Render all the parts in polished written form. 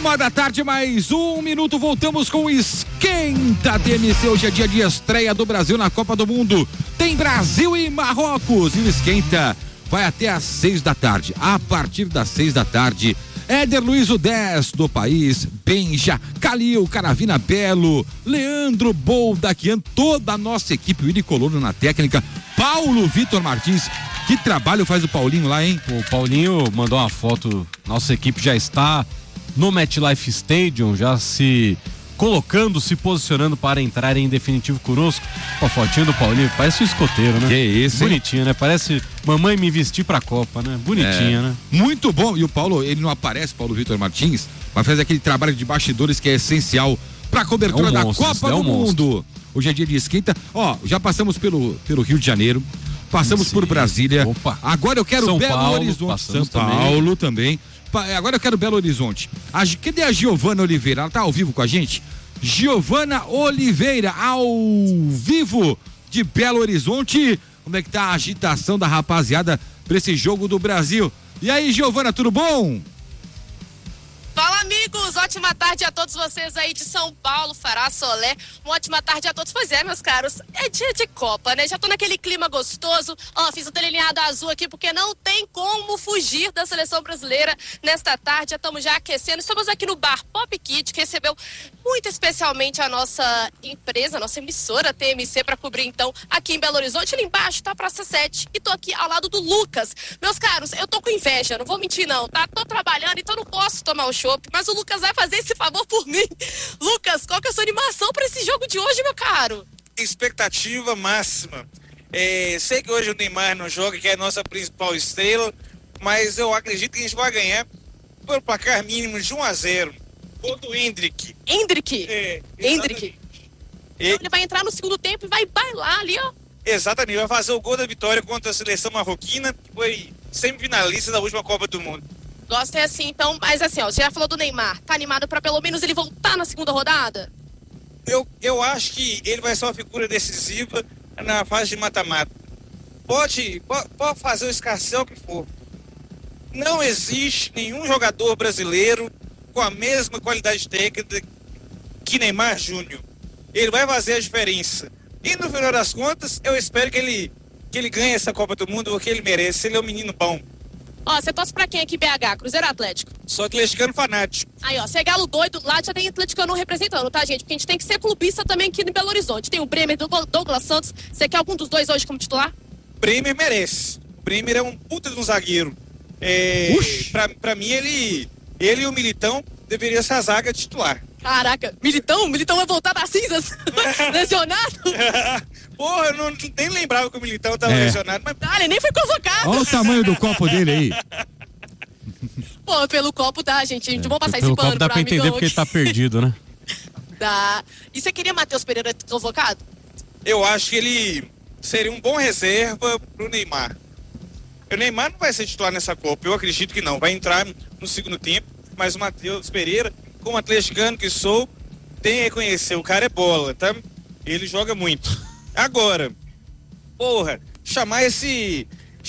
1h da tarde, mais 1 minuto, voltamos com o Esquenta TMC. Hoje é dia de estreia do Brasil na Copa do Mundo. Tem Brasil e Marrocos. E o Esquenta vai até às 6 da tarde. A partir das 6 da tarde, Éder Luiz, o 10 do país, Benja, Calil, Caravina Belo, Leandro Boldaquian, toda a nossa equipe, Willy Colombo na técnica, Paulo Vitor Martins. Que trabalho faz o Paulinho lá, hein? O Paulinho mandou uma foto, nossa equipe já está no MetLife Stadium, já se colocando, se posicionando para entrar em definitivo conosco. A fotinha do Paulinho, parece um escoteiro, né? Que isso, bonitinho, né? Parece mamãe me vestir pra Copa, né? Bonitinha, né? Muito bom. E o Paulo, ele não aparece, Paulo Vitor Martins, mas faz aquele trabalho de bastidores que é essencial pra cobertura da Copa do Mundo. Hoje é dia de esquenta. Ó, já passamos pelo Rio de Janeiro, passamos por Brasília. Opa. Agora eu quero São Belo Paulo, Horizonte. São Paulo também. Agora eu quero Belo Horizonte. Cadê a Giovana Oliveira? Ela tá ao vivo com a gente? Giovana Oliveira, ao vivo de Belo Horizonte. Como é que tá a agitação da rapaziada pra esse jogo do Brasil? E aí, Giovana, tudo bom? Fala, amigos, ótima tarde a todos vocês aí de São Paulo, Fará, Solé, uma ótima tarde a todos. Pois é, meus caros, é dia de Copa, né? Já tô naquele clima gostoso, ó, fiz o delineado azul aqui porque não tem como fugir da seleção brasileira nesta tarde, já estamos já aquecendo, estamos aqui no bar Pop Kit, que recebeu muito especialmente a nossa empresa, a nossa emissora TMC para cobrir então aqui em Belo Horizonte, ali embaixo tá a Praça 7 e tô aqui ao lado do Lucas. Meus caros, eu tô com inveja, não vou mentir não, tá? Tô trabalhando, então não posso tomar um chopp, mas o Lucas vai fazer esse favor por mim. Lucas, qual que é a sua animação para esse jogo de hoje, meu caro? Expectativa máxima. Sei que hoje o Neymar não joga, que é a nossa principal estrela, mas eu acredito que a gente vai ganhar por placar mínimo de 1-0. Gol do Endrick. Endrick? Endrick. Ele vai entrar no segundo tempo e vai bailar ali, ó. Exatamente, vai fazer o gol da vitória contra a seleção marroquina, que foi semifinalista da última Copa do Mundo. Gosto é assim, então, mas assim, ó, você já falou do Neymar, tá animado pra pelo menos ele voltar na segunda rodada? Eu acho que ele vai ser uma figura decisiva na fase de mata-mata. Pode fazer o escarcéu que for. Não existe nenhum jogador brasileiro com a mesma qualidade técnica que Neymar Júnior. Ele vai fazer a diferença. E no final das contas, eu espero que ele ganhe essa Copa do Mundo, porque ele merece. Ele é um menino bom. Ó, você torce pra quem aqui, BH? Cruzeiro Atlético? Sou atleticano fanático. Aí, ó, você é galo doido, lá já tem atleticano representando, tá, gente? Porque a gente tem que ser clubista também aqui em Belo Horizonte. Tem o Bremer, do Douglas Santos. Você quer algum dos dois hoje como titular? Bremer merece. Bremer é um puta de um zagueiro. Pra mim, ele e o Militão deveriam ser a zaga titular. Caraca, Militão vai voltar das cinzas? Lesionado? Porra, eu nem lembrava que o Militão tava lesionado. Mas... ele nem foi convocado. Olha o tamanho do copo dele aí. Pô, pelo copo dá, gente. Vamos passar esse pelo pano copo dá pra entender porque ele tá perdido, né? Dá. E você queria Matheus Pereira convocado? Eu acho que ele seria um bom reserva pro Neymar. O Neymar não vai ser titular nessa Copa, eu acredito que não. Vai entrar no segundo tempo, mas o Matheus Pereira, como atleticano que sou, tem que reconhecer, o cara é bola, tá? Ele joga muito. Agora, porra, chamar esse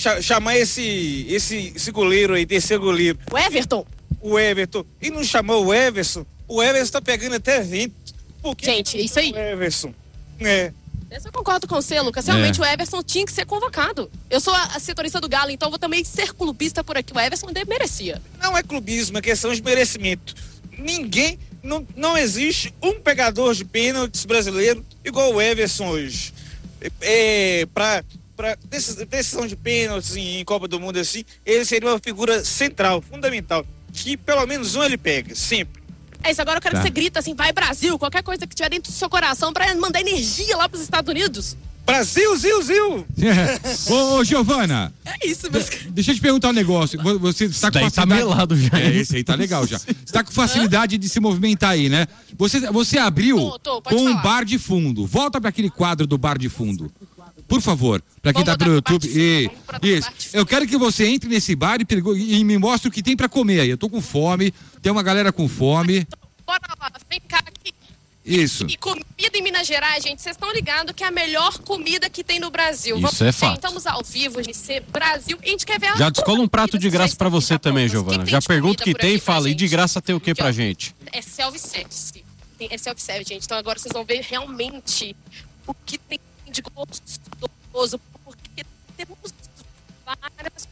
goleiro aí, terceiro goleiro. O Everton? E não chamou o Everson tá pegando até vento. Por que gente, isso aí. O Everson. Eu concordo com você, Lucas. Realmente o Everson tinha que ser convocado. Eu sou a setorista do Galo, então vou também ser clubista por aqui. O Everson merecia. Não é clubismo, é questão de merecimento. Não existe um pegador de pênaltis brasileiro igual o Everson hoje. Pra decisão de pênaltis em Copa do Mundo assim, ele seria uma figura central, fundamental, que pelo menos um ele pega, sempre. É isso, agora eu quero que você grita assim, vai Brasil, qualquer coisa que tiver dentro do seu coração pra mandar energia lá pros Estados Unidos. Brasil, Zil! Ô, Giovana. É isso, meus Deixa eu te perguntar um negócio. Você está com facilidade... tá melado já. Esse aí tá legal já. Você tá com facilidade de se movimentar aí, né? Você abriu com um bar de fundo. Volta para aquele quadro do bar de fundo. Por favor, para quem tá pelo YouTube. Isso. Eu quero que você entre nesse bar e me mostre o que tem para comer aí. Eu tô com fome, tem uma galera com fome. Bora lá, vem cá aqui. Isso. E comida em Minas Gerais, gente, vocês estão ligados que é a melhor comida que tem no Brasil. Isso é fato. Estamos ao vivo, GC Brasil, e a gente quer ver Já descola um prato de graça pra você também, Giovana. Já pergunta o que tem e fala, e de graça tem o que pra gente? É self-service. É self-service, gente. Então agora vocês vão ver realmente o que tem de gostoso, porque temos várias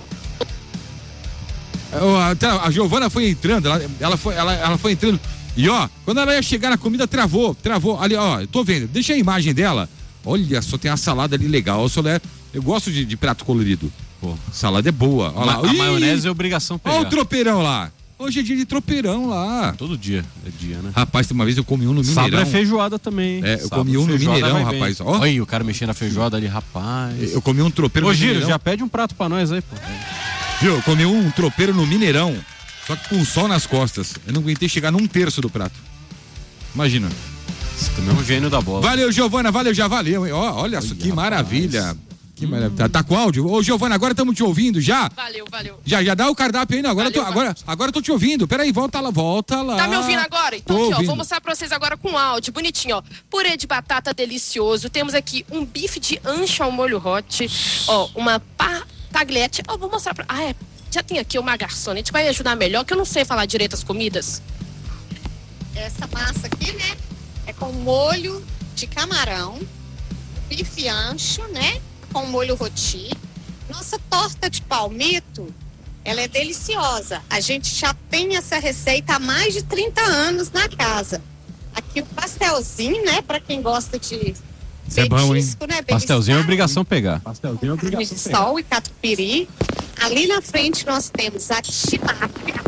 A Giovana foi entrando, ela foi entrando. E ó, quando ela ia chegar na comida, travou. Ali, ó, eu tô vendo. Deixa a imagem dela. Olha, só tem uma salada ali legal. Ô, Soler, eu gosto de prato colorido. Pô, salada é boa. Olha lá. A maionese é obrigação pegar. Olha o tropeirão lá. Hoje é dia de tropeirão lá. Todo dia é dia, né? Rapaz, tem uma vez eu comi um no Mineirão. Sábado é feijoada também. É, eu comi um no Mineirão, rapaz. Ó. Olha aí, o cara mexendo na feijoada ali, rapaz. Eu comi um tropeiro no Giro, Mineirão. já pede um prato pra nós aí, pô. Viu, eu comi um tropeiro no Mineirão, só que com sol nas costas. Eu não aguentei chegar num terço do prato. Imagina. Você também é um gênio da bola. Valeu, Giovana, valeu. Ó, olha só, que maravilha. Que maravilha. Tá com áudio? Ô, Giovana, agora estamos te ouvindo já? Valeu. Já dá o cardápio aí, não. Agora eu tô te ouvindo. Peraí, volta lá. Tá me ouvindo agora? Então Tô aqui, ó, ouvindo. vou mostrar pra vocês agora com áudio, bonitinho, ó. Purê de batata delicioso. Temos aqui um bife de ancho ao molho hot. Ó, uma tagliette. Ó, vou mostrar pra... já tem aqui uma garçonete. Vai me ajudar melhor, que eu não sei falar direito as comidas. Essa massa aqui, né, é com molho de camarão, bife ancho, né, com molho roti. Nossa torta de palmito, ela é deliciosa. A gente já tem essa receita há mais de 30 anos na casa. Aqui o pastelzinho, né, para quem gosta de Isso é bom, hein? né, Pastelzinho é obrigação pegar. carne de sol e catupiry. Ali na frente nós temos a tilápia.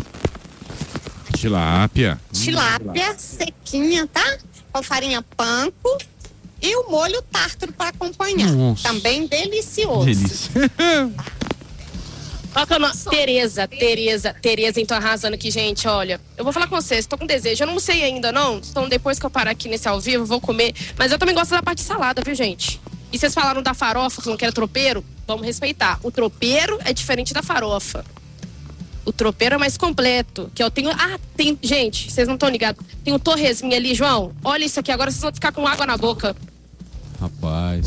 Tilápia sequinha, tá? Com farinha panko e o molho tártaro para acompanhar. Nossa. Também delicioso. Delícia. Qual que é o nome? Tereza, então arrasando aqui, gente, olha. Eu vou falar com vocês, tô com desejo. Eu não sei ainda, não. Então depois que eu parar aqui nesse ao vivo, eu vou comer. Mas eu também gosto da parte de salada, viu, gente? E vocês falaram da farofa, falando que era tropeiro. Vamos respeitar. O tropeiro é diferente da farofa. O tropeiro é mais completo. Que eu tenho... tem... Gente, vocês não estão ligados. Tem um torresminho ali, João. Olha isso aqui, agora vocês vão ficar com água na boca. Rapaz.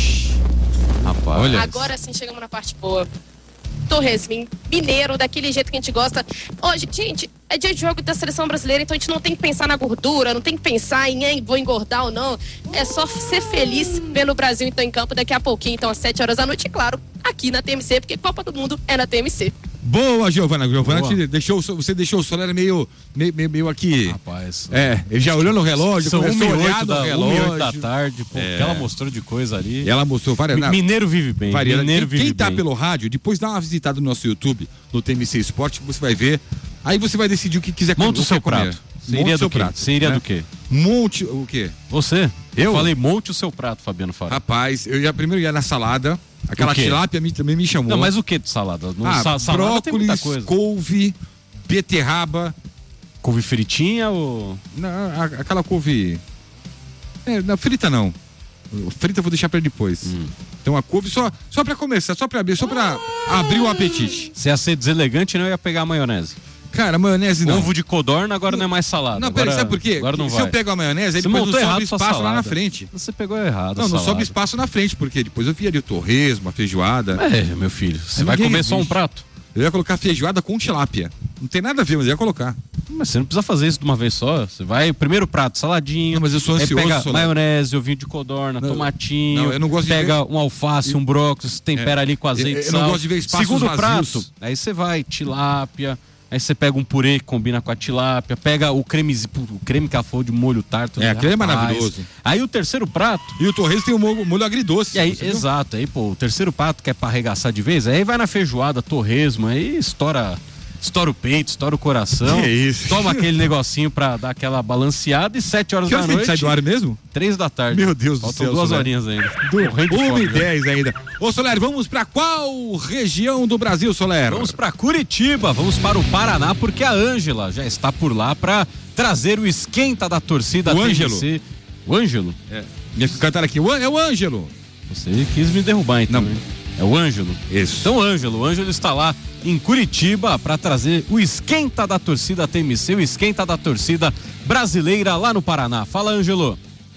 Rapaz. Olha. Agora sim chegamos na parte boa. Torresminho, mineiro, daquele jeito que a gente gosta. Hoje, gente, é dia de jogo da seleção brasileira, então a gente não tem que pensar na gordura, não tem que pensar em vou engordar ou não. É só ser feliz vendo o Brasil então em campo daqui a pouquinho, então às 7 horas da noite, e claro, aqui na TMC, porque Copa do Mundo é na TMC. Boa, Giovana. Você deixou o Soler meio aqui. Rapaz. Ele já olhou no relógio, São começou a olhar 1h08 no relógio. da tarde, pô, que ela mostrou de coisa ali. E ela mostrou várias... Mineiro vive bem. Quem tá pelo rádio, depois dá uma visitada no nosso YouTube, no TMC Esporte, você vai ver. Aí você vai decidir o que quiser comer. Monta o seu prato. Seria do quê? Seria do quê? Monte o quê? Você? Eu? Falei monte o seu prato, Fabiano Fara. Rapaz, eu primeiro ia na salada. Aquela tilápia também me chamou. Não, mas o que de salada? Salada tem muita brócolis, coisa. couve, beterraba. Couve fritinha ou... Não, aquela couve... não, frita não. Frita eu vou deixar pra depois. Então a couve só pra começar, só pra abrir o apetite. Se ia ser deselegante, não ia pegar a maionese. Cara, maionese não. Ovo de codorna agora não é mais salada. Não, peraí, sabe por quê? Agora não Se vai. eu pego a maionese, aí Você depois não montou sobe errado sua espaço lá na salada. frente. Você pegou errado a Não salada. sobe espaço na frente, porque depois eu vi ali o torresmo, a feijoada. Meu filho, você Aí vai ninguém comer só um resiste. prato? Eu ia colocar feijoada com tilápia. Não tem nada a ver, mas eu ia colocar. Mas você não precisa fazer isso de uma vez só. Você vai, primeiro prato, saladinho. Não, mas eu sou aí ansioso, pega Soler. maionese, ovinho de codorna, Não, tomatinho. não, eu não gosto de pega um alface, um brócolis, tempera ali com azeite e eu sal. não gosto de ver espaços Segundo vazios. prato, aí você vai, tilápia. Aí você pega um purê que combina com a tilápia, pega o creme que ela falou de molho tártaro. Aquele é maravilhoso. Aí o terceiro prato... E o torresmo tem o molho agridoce. E aí, você viu? exato, aí pô, o terceiro prato que é pra arregaçar de vez, aí vai na feijoada, torresmo, aí estoura o peito, estoura o coração. Que isso? Toma aquele negocinho pra dar aquela balanceada e 7 horas Que da horas que a gente noite... sai do ar mesmo? 3 da tarde. Meu Deus do Faltam céu, 2 Soler. horinhas ainda. Morrendo de 1h10 fome, né? ainda. Ô, Soler, vamos pra qual região do Brasil, Soler? Vamos pra Curitiba, vamos para o Paraná, porque a Ângela já está por lá pra trazer o esquenta da torcida O Ângelo. TMC. O Ângelo? Minha cantar aqui. É o Ângelo. Você quis me derrubar então, Não. hein? É o Ângelo? Isso. Então o Ângelo está lá em Curitiba para trazer o esquenta da torcida TMC, o esquenta da torcida brasileira lá no Paraná. Fala, Ângelo.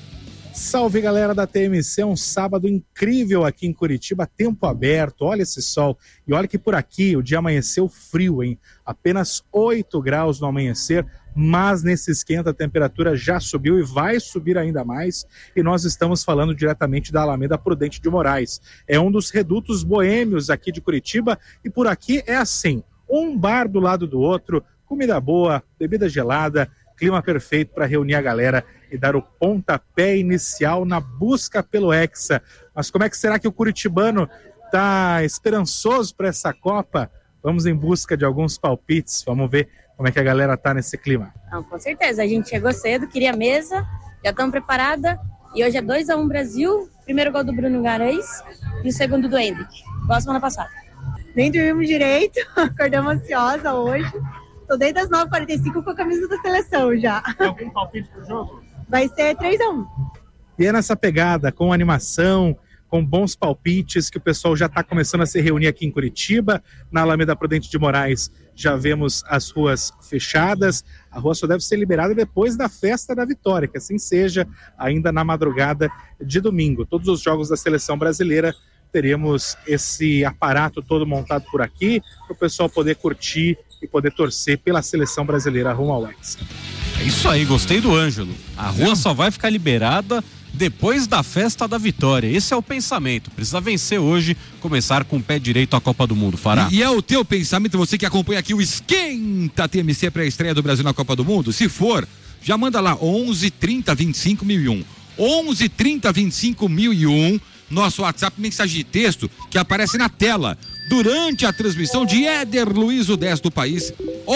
Salve, galera da TMC, um sábado incrível aqui em Curitiba, tempo aberto, olha esse sol, e olha que por aqui o dia amanheceu frio, hein? Apenas 8 graus no amanhecer, mas nesse esquenta a temperatura já subiu e vai subir ainda mais, e nós estamos falando diretamente da Alameda Prudente de Moraes. É um dos redutos boêmios aqui de Curitiba, e por aqui é assim, um bar do lado do outro, comida boa, bebida gelada, clima perfeito para reunir a galera e dar o pontapé inicial na busca pelo Hexa. Mas como é que será que o curitibano está esperançoso para essa Copa? Vamos em busca de alguns palpites, vamos ver como é que a galera tá nesse clima. Não, com certeza, a gente chegou cedo, queria mesa, já estamos preparada e hoje é 2-1 Brasil, primeiro gol do Bruno Guimarães e o segundo do Hendrick, igual a semana passada. Nem dormimos direito, acordamos ansiosa hoje. Tô desde as 9h45 com a camisa da seleção já. Tem algum palpite pro jogo? Vai ser 3-1. E é nessa pegada, com animação, com bons palpites, que o pessoal já está começando a se reunir aqui em Curitiba. Na Alameda Prudente de Moraes já vemos as ruas fechadas. A rua só deve ser liberada depois da festa da vitória, que assim seja, ainda na madrugada de domingo. Todos os jogos da seleção brasileira teremos esse aparato todo montado por aqui, para o pessoal poder curtir e poder torcer pela seleção brasileira rumo ao Hexa. É isso aí, gostei do Ângelo. A rua só vai ficar liberada depois da festa da vitória. Esse é o pensamento. Precisa vencer hoje, começar com o pé direito à Copa do Mundo, Fará. E é o teu pensamento, você que acompanha aqui o Esquenta TMC pré-estreia do Brasil na Copa do Mundo? Se for, já manda lá 11 30 25 1001. 11 30 25 1001, nosso WhatsApp, mensagem de texto que aparece na tela durante a transmissão de Éder Luiz, o 10 do país,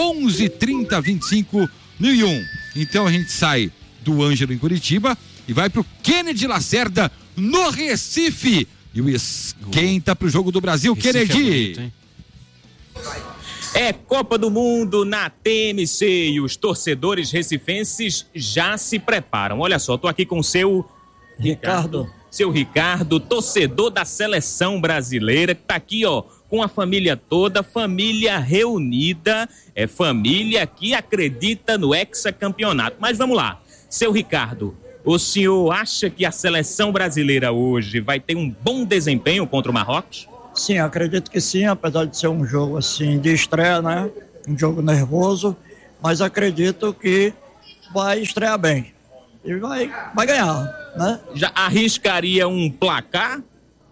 11 30 25 1001. Então a gente sai do Ângelo em Curitiba e vai pro Kennedy Lacerda no Recife. E o esquenta pro jogo do Brasil, Recife. Kennedy. É Copa do Mundo na TMC e os torcedores recifenses já se preparam. Olha só, tô aqui com o seu Ricardo. Seu Ricardo, torcedor da seleção brasileira, que tá aqui, ó, com a família toda, família reunida, é família que acredita no hexacampeonato. Mas vamos lá, seu Ricardo, o senhor acha que a seleção brasileira hoje vai ter um bom desempenho contra o Marrocos? Sim, acredito que sim, apesar de ser um jogo assim de estreia, né? Um jogo nervoso, mas acredito que vai estrear bem e vai ganhar, né? Já arriscaria um placar?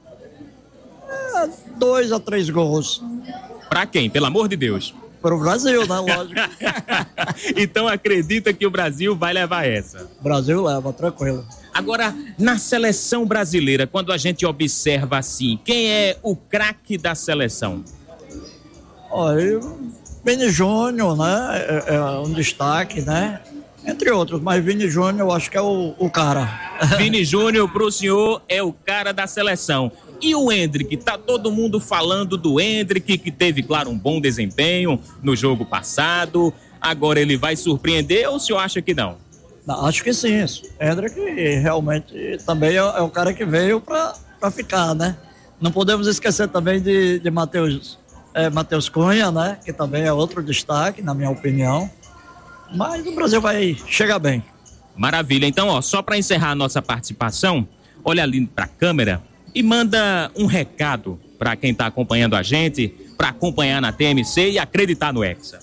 2 a 3 gols. Pra quem? Pelo amor de Deus. Para o Brasil, né? Lógico. Então acredita que o Brasil vai levar essa? O Brasil leva, tranquilo. Agora, na seleção brasileira, quando a gente observa assim, quem é o craque da seleção? Olha, Vini Júnior, né? É um destaque, né? Entre outros, mas Vini Júnior eu acho que é o cara. Vini Júnior, pro senhor, é o cara da seleção. E o Hendrick? Tá todo mundo falando do Hendrick, que teve, claro, um bom desempenho no jogo passado. Agora ele vai surpreender ou o senhor acha que não? Não, acho que sim. Hendrick realmente também é o cara que veio para ficar, né? Não podemos esquecer também de Matheus Cunha, né? Que também é outro destaque, na minha opinião. Mas o Brasil vai chegar bem. Maravilha. Então, ó, só para encerrar a nossa participação, olha ali para a câmera e manda um recado para quem está acompanhando a gente, para acompanhar na TMC e acreditar no Hexa.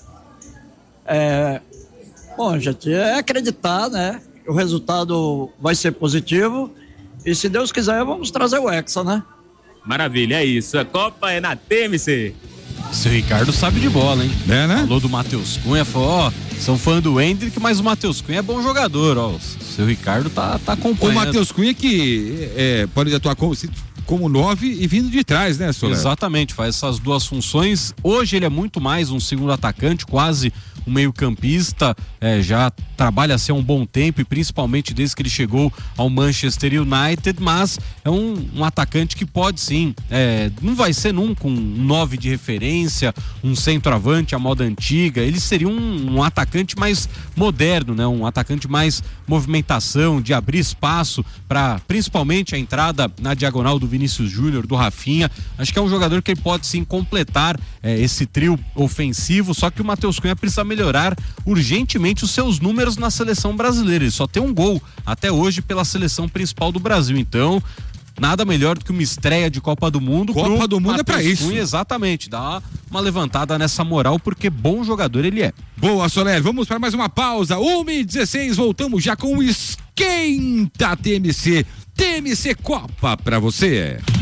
Bom, gente, é acreditar, né? O resultado vai ser positivo e, se Deus quiser, vamos trazer o Hexa, né? Maravilha, é isso. A Copa é na TMC. Seu Ricardo sabe de bola, hein? É, né? Falou do Matheus Cunha, falou, ó, são fã do Hendrick, mas o Matheus Cunha é bom jogador, ó. O seu Ricardo tá acompanhando. O Matheus Cunha que pode atuar como 9 e vindo de trás, né, Soler? Exatamente, faz essas duas funções. Hoje ele é muito mais um segundo atacante, quase um meio-campista, já trabalha assim há um bom tempo e principalmente desde que ele chegou ao Manchester United, mas é um atacante que pode sim, não vai ser nunca um 9 de referência, um centroavante à moda antiga, ele seria um atacante mais moderno, né? Um atacante mais movimentação, de abrir espaço para principalmente a entrada na diagonal do Vinícius Júnior, do Rafinha. Acho que é um jogador que pode sim completar esse trio ofensivo, só que o Matheus Cunha precisa melhorar urgentemente os seus números na seleção brasileira. Ele só tem um gol até hoje pela seleção principal do Brasil, então nada melhor do que uma estreia de Copa do Mundo. Copa do Mundo é pra isso. Cunha, exatamente, dá uma levantada nessa moral, porque bom jogador ele é. Boa, Soler, vamos para mais uma pausa, 1h16, voltamos já com o Esquenta TMC, TMC Copa pra você.